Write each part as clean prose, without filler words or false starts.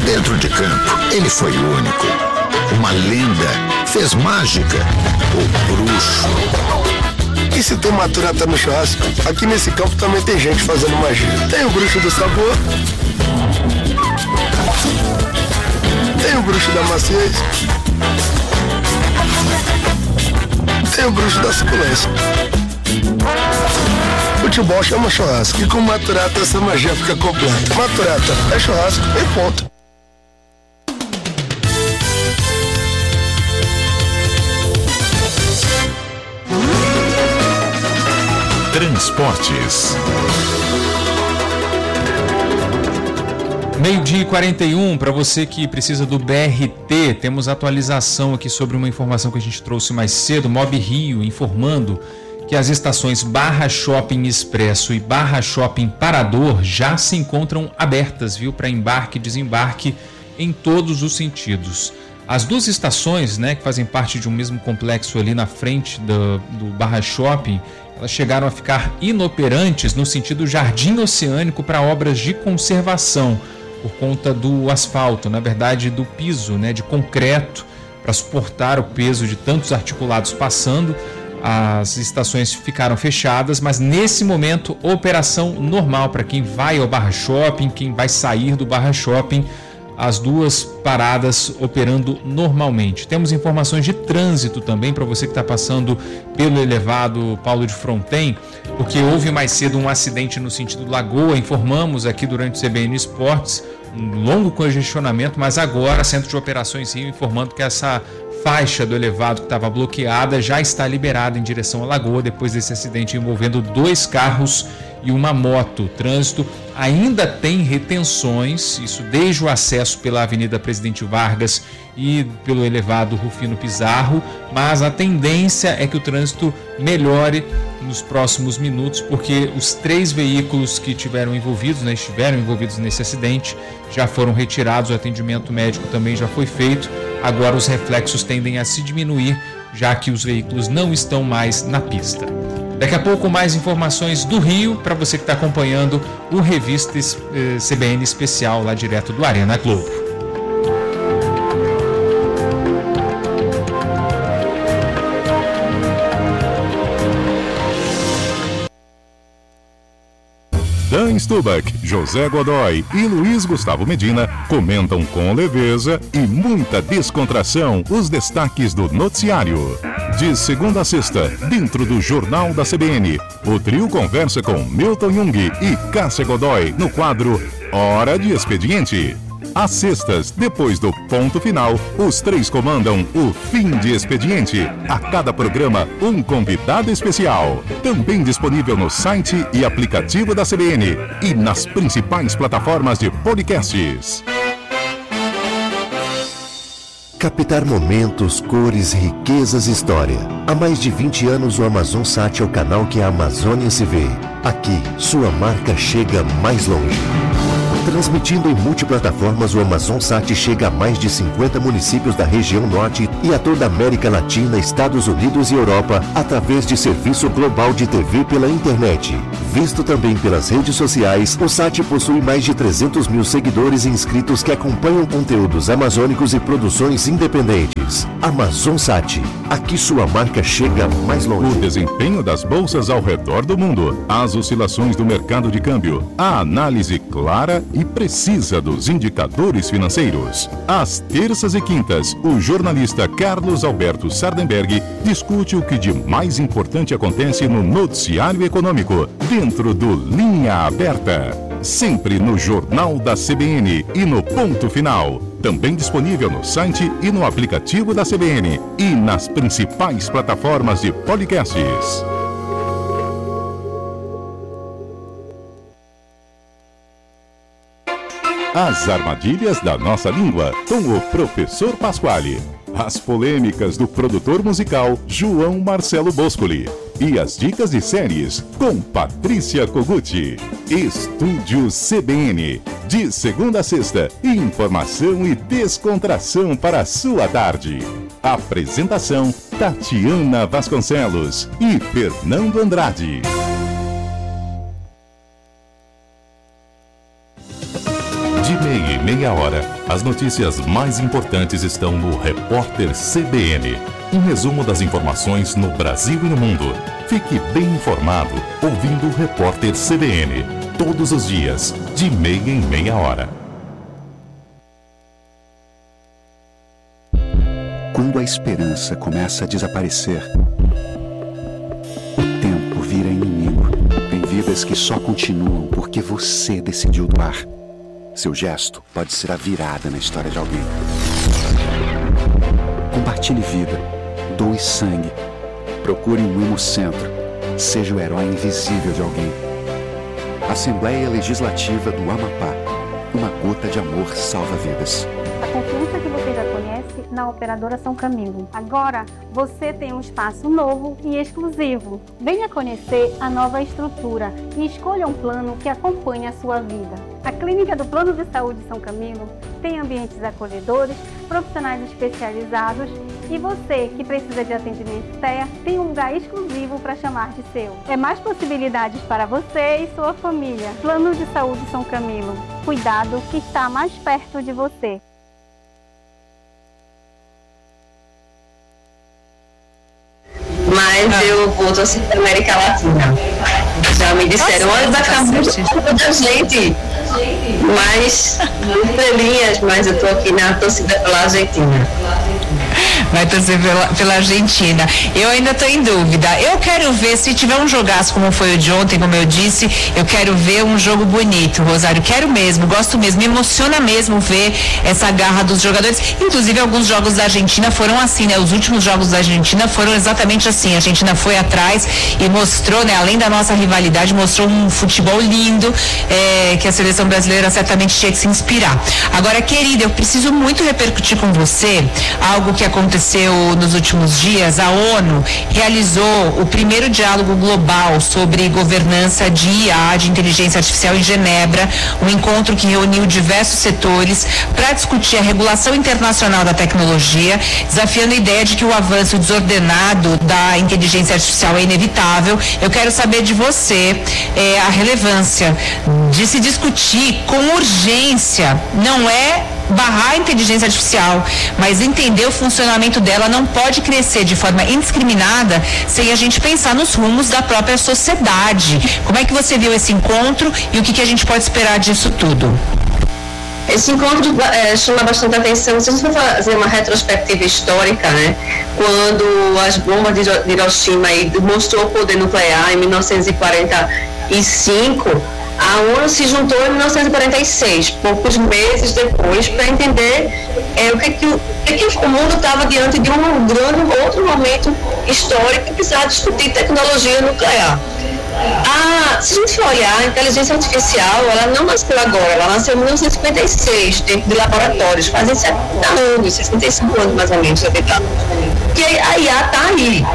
Dentro de campo, ele foi único. Uma lenda, fez mágica, o bruxo. E se tem maturata no churrasco, aqui nesse campo também tem gente fazendo magia. Tem o bruxo do sabor, tem o bruxo da maciez, tem o bruxo da suculência. Futebol chama churrasco e com maturata essa magia fica completa. Maturata é churrasco e ponto. Transportes. 12h41, para você que precisa do BRT, temos atualização aqui sobre uma informação que a gente trouxe mais cedo, Mob Rio informando que as estações Barra Shopping Expresso e Barra Shopping Parador já se encontram abertas, viu, para embarque e desembarque em todos os sentidos. As duas estações, né, que fazem parte de um mesmo complexo ali na frente do Barra Shopping, elas chegaram a ficar inoperantes no sentido Jardim Oceânico para obras de conservação, por conta do asfalto, na verdade do piso, né, de concreto, para suportar o peso de tantos articulados passando. As estações ficaram fechadas, mas nesse momento, operação normal para quem vai ao Barra Shopping, quem vai sair do Barra Shopping, as duas paradas operando normalmente. Temos informações de trânsito também para você que está passando pelo elevado Paulo de Fronten, porque houve mais cedo um acidente no sentido Lagoa, informamos aqui durante o CBN Esportes, um longo congestionamento, mas agora Centro de Operações Rio informando que essa faixa do elevado que estava bloqueada já está liberada em direção à Lagoa depois desse acidente envolvendo 2 carros e uma moto. O trânsito ainda tem retenções, isso desde o acesso pela Avenida Presidente Vargas e pelo elevado Rufino Pizarro, mas a tendência é que o trânsito melhore nos próximos minutos, porque os 3 veículos que estiveram envolvidos nesse acidente já foram retirados, o atendimento médico também já foi feito. Agora os reflexos tendem a se diminuir, já que os veículos não estão mais na pista. Daqui a pouco mais informações do Rio para você que está acompanhando o Revista CBN Especial lá direto do Arena Globo. Dan Stubach, José Godoy e Luiz Gustavo Medina comentam com leveza e muita descontração os destaques do noticiário. De segunda a sexta, dentro do Jornal da CBN, o trio conversa com Milton Jung e Cássia Godoy no quadro Hora de Expediente. Às sextas, depois do ponto final, os 3 comandam o Fim de Expediente. A cada programa, um convidado especial. Também disponível no site e aplicativo da CBN e nas principais plataformas de podcasts. Captar momentos, cores, riquezas e história. Há mais de 20 anos o Amazonsat é o canal que a Amazônia se vê. Aqui, sua marca chega mais longe. Transmitindo em multiplataformas, o Amazonsat chega a mais de 50 municípios da região norte e a toda a América Latina, Estados Unidos e Europa, através de serviço global de TV pela internet. Visto também pelas redes sociais, o SAT possui mais de 300 mil seguidores e inscritos que acompanham conteúdos amazônicos e produções independentes. Amazonsat, aqui sua marca chega mais longe. O desempenho das bolsas ao redor do mundo, as oscilações do mercado de câmbio, a análise clara e precisa dos indicadores financeiros. Às terças e quintas, o jornalista Carlos Alberto Sardenberg discute o que de mais importante acontece no noticiário econômico, dentro do Linha Aberta. Sempre no Jornal da CBN e no Ponto Final. Também disponível no site e no aplicativo da CBN e nas principais plataformas de podcasts. As armadilhas da nossa língua, com o professor Pasquale. As polêmicas do produtor musical João Marcelo Boscoli. E as dicas de séries com Patrícia Koguchi. Estúdio CBN. De segunda a sexta, informação e descontração para a sua tarde. Apresentação Tatiana Vasconcelos e Fernando Andrade. De meio meia hora, as notícias mais importantes estão no Repórter CBN. Um resumo das informações no Brasil e no mundo. Fique bem informado ouvindo o Repórter CBN. Todos os dias, de meia em meia hora. Quando a esperança começa a desaparecer, o tempo vira inimigo. Tem vidas que só continuam porque você decidiu doar. Seu gesto pode ser a virada na história de alguém. Compartilhe vida, doe sangue, procure um Hemocentro, seja o herói invisível de alguém. Assembleia Legislativa do Amapá. Uma gota de amor salva vidas. A confiança que você já conhece na Operadora São Camilo. Agora você tem um espaço novo e exclusivo. Venha conhecer a nova estrutura e escolha um plano que acompanhe a sua vida. A Clínica do Plano de Saúde São Camilo tem ambientes acolhedores, profissionais especializados e você que precisa de atendimento TEA tem um lugar exclusivo para chamar de seu. É mais possibilidades para você e sua família. Plano de Saúde São Camilo. Cuidado que está mais perto de você. Mas eu vou torcer para América Latina. Já me disseram, olha, vai ficar muito da gente. Mas, estrelinhas, mas eu tô aqui na torcida pela Argentina. Vai torcer pela Argentina. Eu ainda estou em dúvida. Eu quero ver, se tiver um jogaço como foi o de ontem, como eu disse, eu quero ver um jogo bonito, Rosário. Quero mesmo, gosto mesmo, me emociona mesmo ver essa garra dos jogadores. Inclusive, alguns jogos da Argentina foram assim, né? Os últimos jogos da Argentina foram exatamente assim. A Argentina foi atrás e mostrou, né? Além da nossa rivalidade, mostrou um futebol lindo, que a seleção brasileira certamente tinha que se inspirar. Agora, querida, eu preciso muito repercutir com você algo que aconteceu nos últimos dias. A ONU realizou o primeiro diálogo global sobre governança de IA, de inteligência artificial, em Genebra, um encontro que reuniu diversos setores para discutir a regulação internacional da tecnologia, desafiando a ideia de que o avanço desordenado da inteligência artificial é inevitável. Eu quero saber de você a relevância de se discutir com urgência, não é barrar a inteligência artificial, mas entender o funcionamento dela. Não pode crescer de forma indiscriminada sem a gente pensar nos rumos da própria sociedade. Como é que você viu esse encontro e o que a gente pode esperar disso tudo? Esse encontro chama bastante atenção. Se a gente for fazer uma retrospectiva histórica, né, quando as bombas de Hiroshima mostrou o poder nuclear em 1945, a ONU se juntou em 1946, poucos meses depois, para entender o que o mundo estava diante de um grande outro momento histórico que precisava discutir tecnologia nuclear. Se a gente for olhar, a inteligência artificial, ela não nasceu agora, ela nasceu em 1956, dentro de laboratórios, fazem 70 anos, 65 anos mais ou menos, porque a IA está aí.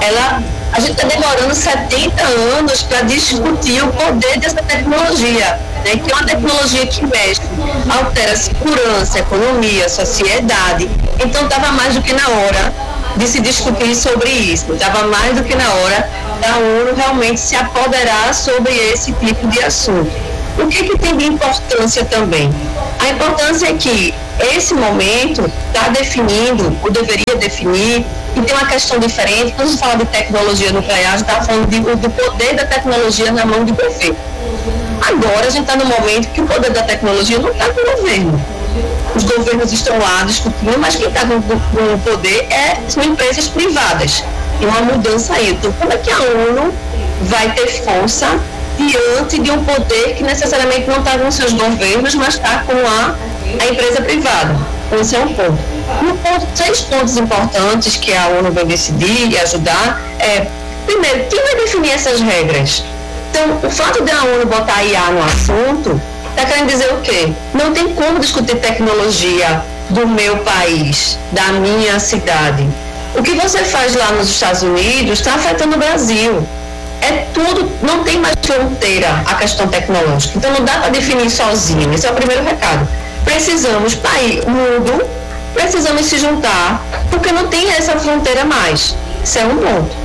A gente está demorando 70 anos para discutir o poder dessa tecnologia, né, que é uma tecnologia que mexe, altera segurança, economia, sociedade. Então estava mais do que na hora de se discutir sobre isso, estava mais do que na hora da ONU realmente se apoderar sobre esse tipo de assunto. O que tem de importância também? A importância é que esse momento está definindo, ou deveria definir, e tem uma questão diferente. Quando a gente fala de tecnologia nuclear, a gente está falando do poder da tecnologia na mão do governo. Agora a gente está no momento que o poder da tecnologia não está com o governo. Os governos estão lá discutindo, mas quem está com o poder são empresas privadas. Tem uma mudança aí. Então, como é que a ONU vai ter força diante de um poder que necessariamente não está com seus governos, mas está com a empresa privada? Esse é um ponto. Três pontos importantes que a ONU vai decidir e ajudar primeiro, quem vai definir essas regras? Então, o fato de a ONU botar IA no assunto está querendo dizer o quê? Não tem como discutir tecnologia do meu país, da minha cidade. O que você faz lá nos Estados Unidos está afetando o Brasil. É tudo, não tem mais fronteira a questão tecnológica. Então não dá para definir sozinho. Esse é o primeiro recado. Precisamos, mundo, precisamos se juntar, porque não tem essa fronteira mais. Isso é um ponto.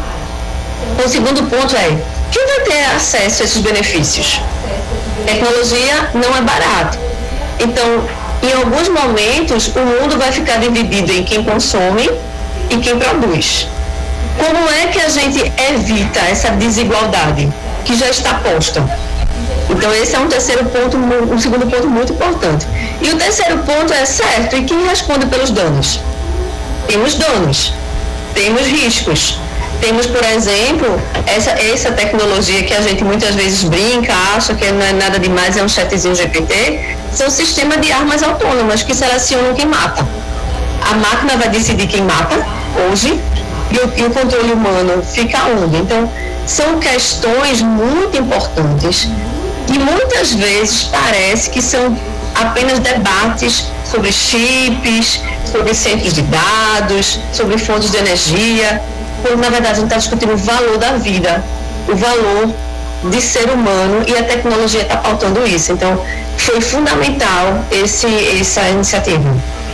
O segundo ponto é, quem vai ter acesso a esses benefícios? Tecnologia não é barato. Então, Em alguns momentos, o mundo vai ficar dividido em quem consome e quem produz. Como é que a gente evita essa desigualdade que já está posta? Então esse é um segundo ponto muito importante. E o terceiro ponto é certo, e quem responde pelos danos? Temos danos, temos riscos. Temos, por exemplo, essa tecnologia que a gente muitas vezes brinca, acha que não é nada demais, é um chatzinho GPT, são sistemas de armas autônomas que selecionam quem mata. A máquina vai decidir quem mata hoje e o controle humano fica onde? Então, são questões muito importantes e muitas vezes parece que são apenas debates sobre chips, sobre centros de dados, sobre fontes de energia, quando na verdade a gente está discutindo o valor da vida, o valor de ser humano, e a tecnologia está pautando isso. Então, foi fundamental essa iniciativa.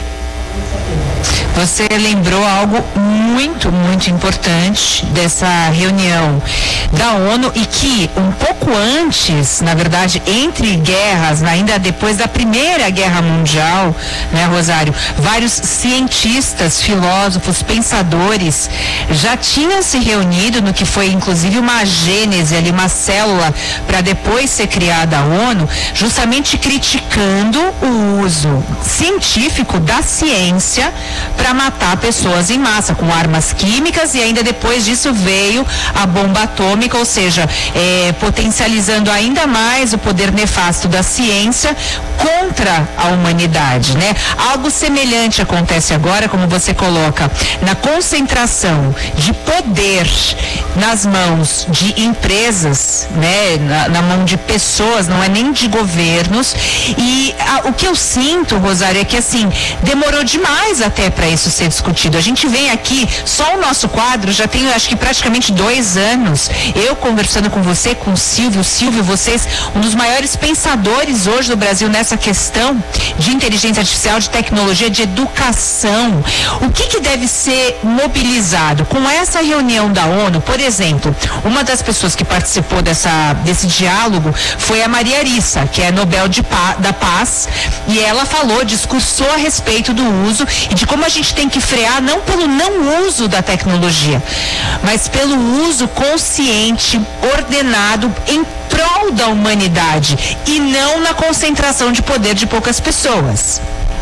Você lembrou algo muito, muito importante dessa reunião da ONU e que um pouco antes, na verdade, entre guerras, ainda depois da Primeira Guerra Mundial, né, Rosário, vários cientistas, filósofos, pensadores já tinham se reunido no que foi inclusive uma gênese ali, uma célula para depois ser criada a ONU, justamente criticando o uso científico da ciência para matar pessoas em massa com armas químicas, e ainda depois disso veio a bomba atômica, ou seja, potencializando ainda mais o poder nefasto da ciência contra a humanidade, né? Algo semelhante acontece agora, como você coloca, na concentração de poder nas mãos de empresas, né? Na mão de pessoas, não é nem de governos, e o que eu sinto, Rosário, é que assim, demorou demais até para isso ser discutido. A gente vem aqui, só o nosso quadro já tem, acho que praticamente 2 anos, eu conversando com você, com o Silvio, vocês, um dos maiores pensadores hoje do Brasil nessa questão de inteligência artificial, de tecnologia, de educação. O que deve ser mobilizado? Com essa reunião da ONU, por exemplo, uma das pessoas que participou desse diálogo foi a Maria Arissa, que é Nobel da Paz, e ela discursou a respeito do uso e de como a gente tem que frear, não pelo não uso da tecnologia, mas pelo uso consciente, ordenado, em prol da humanidade e não na concentração de poder de poucas pessoas.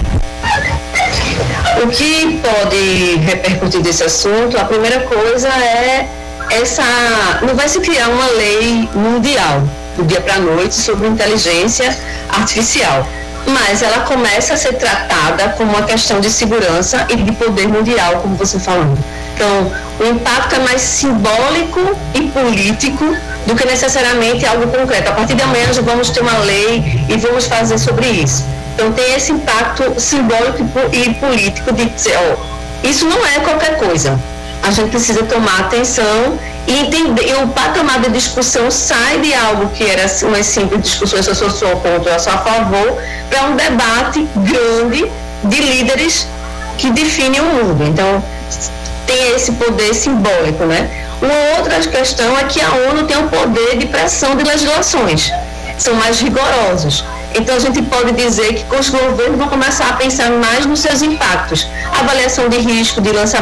O que pode repercutir desse assunto, a primeira coisa é não vai se criar uma lei mundial do dia para a noite sobre inteligência artificial, mas ela começa a ser tratada como uma questão de segurança e de poder mundial, como você falou. Então, o impacto é mais simbólico e político do que necessariamente algo concreto. A partir de amanhã já vamos ter uma lei e vamos fazer sobre isso. Então, tem esse impacto simbólico e político de dizer, isso não é qualquer coisa. A gente precisa tomar atenção e entender, e o patamar de discussão sai de algo que era umas simples discussões, eu sou contra, eu sou a favor, para um debate grande de líderes que definem o mundo. Então, tem esse poder simbólico, né? Uma outra questão é que a ONU tem o poder de pressão de legislações, são mais rigorosos. Então, a gente pode dizer que os governos vão começar a pensar mais nos seus impactos, avaliação de risco, de lançamento